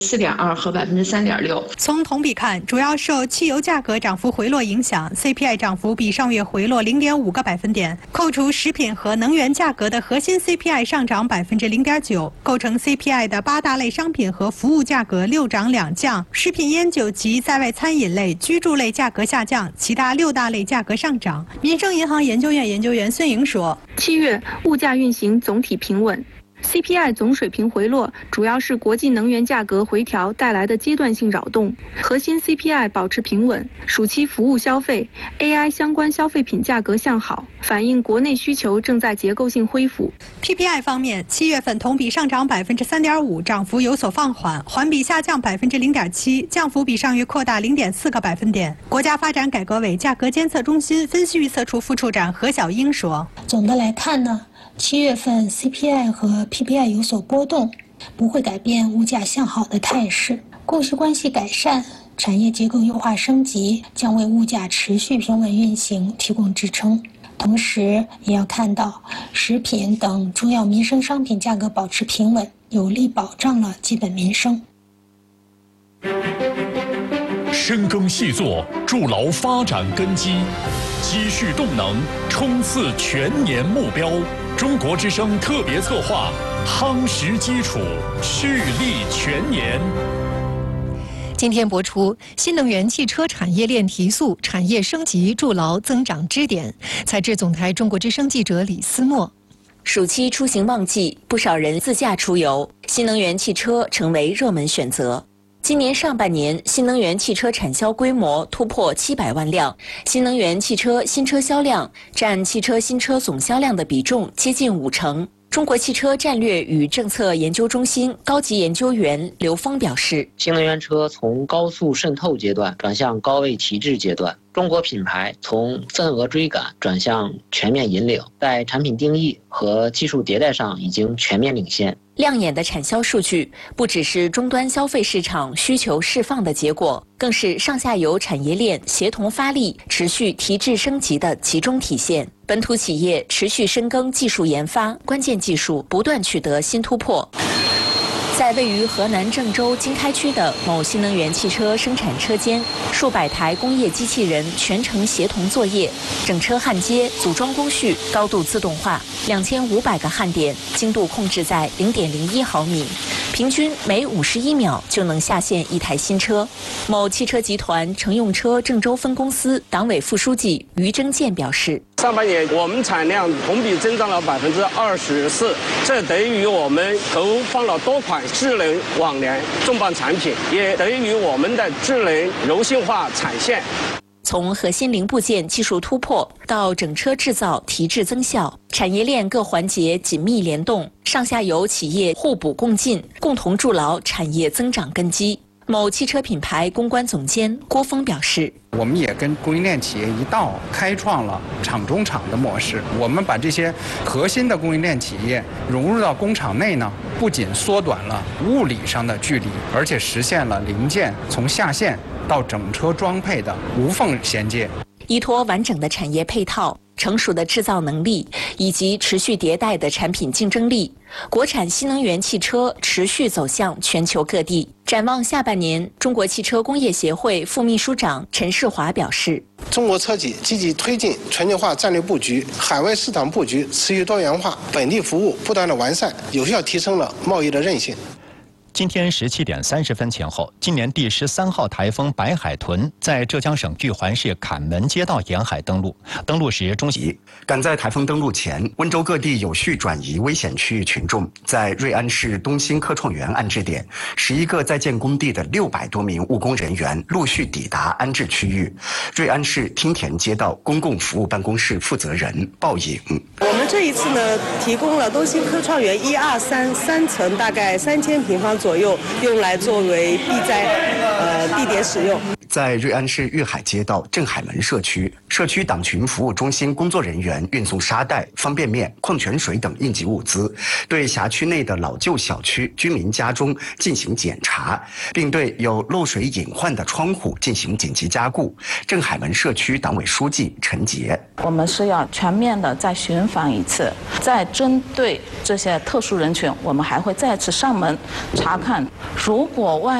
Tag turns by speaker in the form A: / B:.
A: 4.2%和3.6%。
B: 从同比看，主要受汽油价格涨幅回落影响 ，CPI 涨幅比上月回落0.5个百分点。扣除食品和能源价格的核心 CPI 上涨0.9%，构成 CPI 的8大类商品和服务价格6涨2降，食品烟酒及在外餐饮类、居住类价格下降，其他6大类价格上涨。民生银行研究院研究员孙莹说
C: ：7月物价运行总体平稳。CPI 总水平回落，主要是国际能源价格回调带来的阶段性扰动。核心 CPI 保持平稳，暑期服务消费、AI 相关消费品价格向好，反映国内需求正在结构性恢复。
B: PPI 方面，7月份同比上涨3.5%，涨幅有所放缓，环比下降0.7%，降幅比上月扩大0.4个百分点。国家发展改革委价格监测中心分析预测处副处长何小英说：“
D: 总的来看呢，7月份 CPI 和 PPI 有所波动，不会改变物价向好的态势。供需关系改善、产业结构优化升级将为物价持续平稳运行提供支撑。同时，也要看到食品等重要民生商品价格保持平稳，有力保障了基本民生。”
E: 深耕细作，筑牢发展根基，积蓄动能，冲刺全年目标。中国之声特别策划，夯实基础，蓄力全年。
F: 今天播出新能源汽车产业链提速、产业升级筑牢增长支点。采制总台中国之声记者李思墨。
G: 暑期出行旺季，不少人自驾出游，新能源汽车成为热门选择。今年上半年，新能源汽车产销规模突破700万辆，新能源汽车新车销量占汽车新车总销量的比重接近50%。中国汽车战略与政策研究中心高级研究员刘峰表示，
H: 新能源车从高速渗透阶段转向高位提质阶段，中国品牌从份额追赶转向全面引领，在产品定义和技术迭代上已经全面领先。
G: 亮眼的产销数据不只是终端消费市场需求释放的结果，更是上下游产业链协同发力、持续提质升级的集中体现。本土企业持续深耕技术研发，关键技术不断取得新突破。在位于河南郑州经开区的某新能源汽车生产车间，数百台工业机器人全程协同作业，整车焊接、组装工序高度自动化，2500个焊点精度控制在0.01毫米，平均每51秒就能下线一台新车。某汽车集团乘用车郑州分公司党委副书记于征建表示，
I: 上半年我们产量同比增长了24%，这得益于我们投放了多款智能网联重磅产品，也得益于我们的智能柔性化产线。
G: 从核心零部件技术突破到整车制造提质增效，产业链各环节紧密联动，上下游企业互补共进，共同筑牢产业增长根基。某汽车品牌公关总监郭峰表示，
J: 我们也跟供应链企业一道开创了厂中厂的模式。我们把这些核心的供应链企业融入到工厂内呢，不仅缩短了物理上的距离，而且实现了零件从下线到整车装配的无缝衔接。
G: 依托完整的产业配套、成熟的制造能力以及持续迭代的产品竞争力，国产新能源汽车持续走向全球各地。展望下半年，中国汽车工业协会副秘书长陈世华表示，
K: 中国车企积极推进全球化战略布局，海外市场布局持续多元化，本地服务不断的完善，有效提升了贸易的韧性。
L: 今天17点30分前后，今年第13号台风白海豚在浙江省巨环市坎门街道沿海登陆。登陆时，中心
M: 赶在台风登陆前，温州各地有序转移危险区域群众，在瑞安市东兴科创园安置点，11个在建工地的600多名务工人员陆续抵达安置区域。瑞安市汀田街道公共服务办公室负责人鲍颖：
N: 我们这一次呢，提供了东兴科创园1、2、3层，大概3000平方左右，用来作为避灾地点使用。
M: 在瑞安市粤海街道镇海门社区，社区党群服务中心工作人员运送沙袋、方便面、矿泉水等应急物资，对辖区内的老旧小区居民家中进行检查，并对有漏水隐患的窗户进行紧急加固。镇海门社区党委书记陈杰：
O: 我们是要全面的再巡访一次，再针对这些特殊人群，我们还会再次上门查查看，如果外